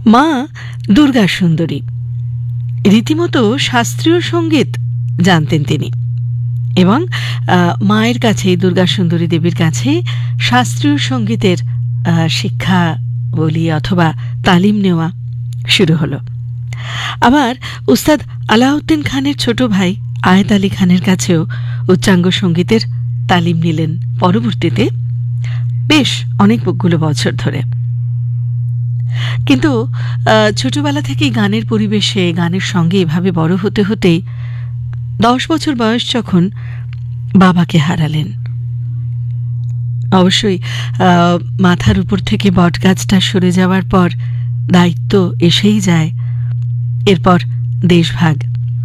মা দুর্গা সুন্দরী, রীতিমতো শাস্ত্রীয় সঙ্গীত জানতেন তিনি এবং মায়ের কাছেই, দুর্গা সুন্দরী দেবীর কাছে শাস্ত্রীয় সঙ্গীতের শিক্ষা বলি অথবা তালিম নেওয়া শুরু হলো। আবার উস্তাদ আলাউদ্দিন খানের ছোট ভাই আয়েত আলী খানের কাছেও উচ্চাঙ্গ সঙ্গীতের তালিম নিলেন পরবর্তীতে বেশ অনেকগুলো বছর ধরে। কিন্তু ছোটবেলা থেকেই গানের পরিবেশে, গানের সঙ্গে এভাবে বড় হতে হতেই 10 বছর বয়স যখন বাবাকে হারালেন। অবশ্যই মাথার উপর থেকে বটগাছটা সরে যাওয়ার পর দায়িত্ব এসেই যায়, এরপর দেশভাগ।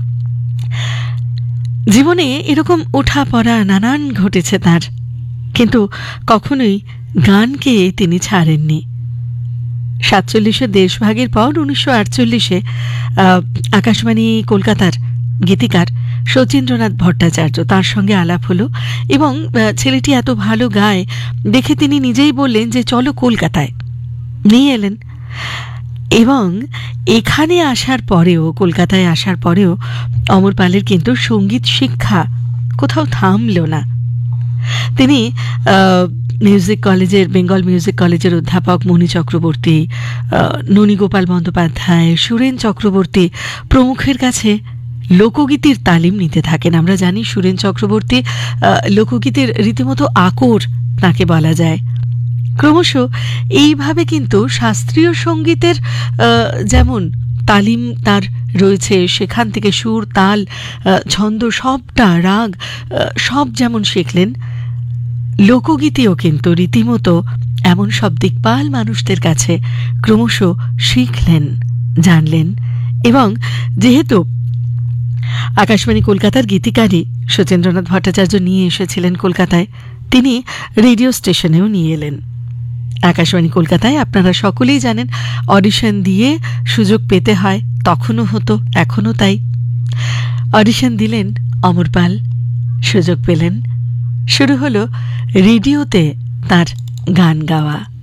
জীবনে এরকম ওঠা পড়া নানান ঘটেছে তার, কিন্তু কখনোই গানকে তিনি ছাড়েননি। 47-এ দেশভাগের পর 1948-এ আকাশবাণী কলকাতার গীতিকার শচীন্দ্রনাথ ভট্টাচার্য, তার সঙ্গে আলাপ হলো এবং ছেলেটি এত ভালো গায় দেখে তিনি নিজেই বললেন যে চলো কলকাতায়, নিয়ে এলেন। এবং এখানে আসার পরেও, কলকাতায় আসার পরেও অমর পালের কিন্তু সঙ্গীত শিক্ষা কোথাও থামল না। তিনি মিউজিক কলেজের, বেঙ্গল মিউজিক কলেজের অধ্যাপক মণি চক্রবর্তী, ননীগোপাল বন্দ্যোপাধ্যায়, সুরেন চক্রবর্তী প্রমুখের কাছে লোকগীতির তালিম নিতে থাকেন। আমরা জানি সুরেন চক্রবর্তী লোকগীতির রীতিমতো আকর তাকে বলা যায়। ক্রমশ এইভাবে কিন্তু শাস্ত্রীয় সঙ্গীতের যেমন তালিম তার রয়েছে, সেখান থেকে সুর, তাল, ছন্দ, সবটা রাগ সব যেমন শিখলেন, লোকগীতিও কিন্তু রীতিমতো এমন সব দিকপাল মানুষদের কাছে ক্রমশ শিখলেন, জানলেন। এবং যেহেতু আকাশবাণী কলকাতার গীতিকারী শচীন্দ্রনাথ ভট্টাচার্য নিয়ে এসেছিলেন কলকাতায়, তিনি রেডিও স্টেশনেও নিয়ে এলেন। আকাশবাণী কলকাতায় আপনারা সকলেই জানেন অডিশন দিয়ে সুযোগ পেতে হয়, তখনও হতো, এখনও তাই। অডিশন দিলেন অমর পাল, সুযোগ পেলেন, শুরু হলো রেডিওতে তার গান গাওয়া।